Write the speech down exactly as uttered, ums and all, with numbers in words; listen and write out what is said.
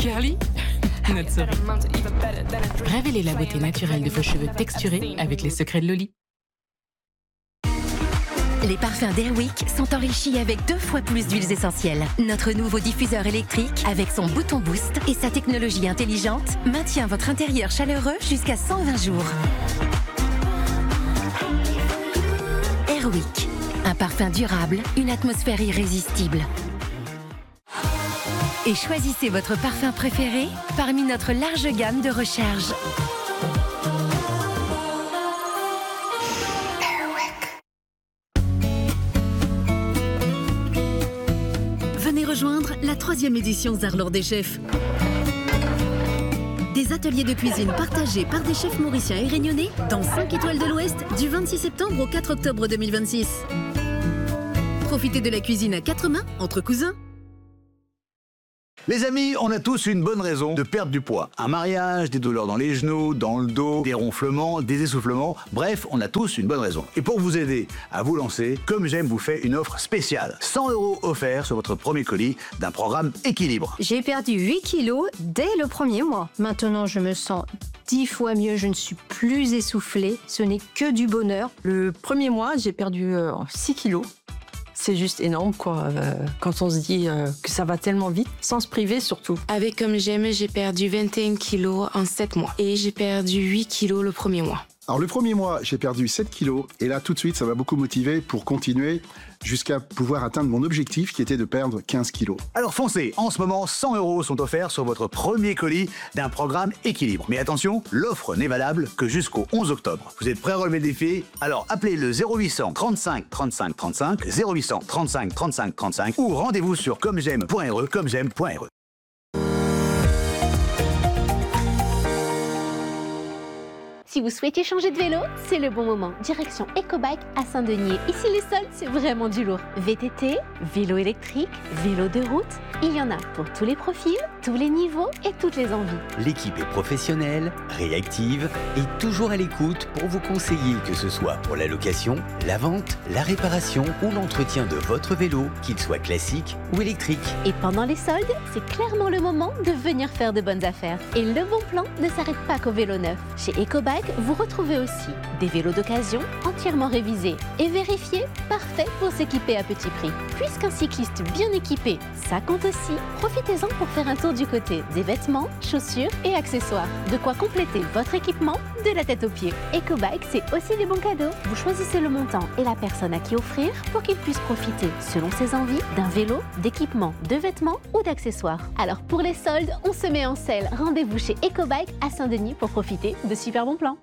Curly, notre souris. Révélez la beauté naturelle de vos cheveux texturés avec les secrets de Loli. Les parfums d'Airwick sont enrichis avec deux fois plus d'huiles essentielles. Notre nouveau diffuseur électrique, avec son bouton boost et sa technologie intelligente, maintient votre intérieur chaleureux jusqu'à cent vingt jours. Airwick, un parfum durable, une atmosphère irrésistible. Et choisissez votre parfum préféré parmi notre large gamme de recharge. Venez rejoindre la troisième édition Zarlor des chefs. Des ateliers de cuisine partagés par des chefs mauriciens et réunionnais dans cinq étoiles de l'Ouest du vingt-six septembre au quatre octobre deux mille vingt-six. Profitez de la cuisine à quatre mains entre cousins. Les amis, on a tous une bonne raison de perdre du poids. Un mariage, des douleurs dans les genoux, dans le dos, des ronflements, des essoufflements. Bref, on a tous une bonne raison. Et pour vous aider à vous lancer, Comme J'aime vous fait une offre spéciale. cent euros offerts sur votre premier colis d'un programme Équilibre. J'ai perdu huit kilos dès le premier mois. Maintenant, je me sens dix fois mieux. Je ne suis plus essoufflée. Ce n'est que du bonheur. Le premier mois, j'ai perdu euh, six kilos. C'est juste énorme, quoi, euh, quand on se dit euh, que ça va tellement vite, sans se priver surtout. Avec Comme J'aime, j'ai perdu vingt et un kilos en sept mois. Et j'ai perdu huit kilos le premier mois. Alors le premier mois, j'ai perdu sept kilos. Et là, tout de suite, ça m'a beaucoup motivé pour continuer jusqu'à pouvoir atteindre mon objectif qui était de perdre quinze kilos. Alors foncez, en ce moment, cent euros sont offerts sur votre premier colis d'un programme Équilibre. Mais attention, l'offre n'est valable que jusqu'au onze octobre. Vous êtes prêts à relever le défi? Alors appelez le zéro huit cent trente-cinq trente-cinq trente-cinq, zéro huit cent trente-cinq trente-cinq trente-cinq ou rendez-vous sur comme j'aime point r e, comme j'aime point r e. Si vous souhaitez changer de vélo, c'est le bon moment. Direction Ecobike à Saint-Denis. Ici, les soldes, c'est vraiment du lourd. V T T, vélo électrique, vélo de route, il y en a pour tous les profils, tous les niveaux et toutes les envies. L'équipe est professionnelle, réactive et toujours à l'écoute pour vous conseiller, que ce soit pour la location, la vente, la réparation ou l'entretien de votre vélo, qu'il soit classique ou électrique. Et pendant les soldes, c'est clairement le moment de venir faire de bonnes affaires. Et le bon plan ne s'arrête pas qu'au vélo neuf. Chez Ecobike, vous retrouvez aussi des vélos d'occasion entièrement révisés et vérifiés, parfaits pour s'équiper à petit prix. Puisqu'un cycliste bien équipé, ça compte aussi, profitez-en pour faire un tour du côté des vêtements, chaussures et accessoires. De quoi compléter votre équipement de la tête aux pieds. Ecobike, c'est aussi des bons cadeaux. Vous choisissez le montant et la personne à qui offrir pour qu'il puisse profiter, selon ses envies, d'un vélo, d'équipement, de vêtements ou d'accessoires. Alors pour les soldes, on se met en selle. Rendez-vous chez Ecobike à Saint-Denis pour profiter de super bons plans.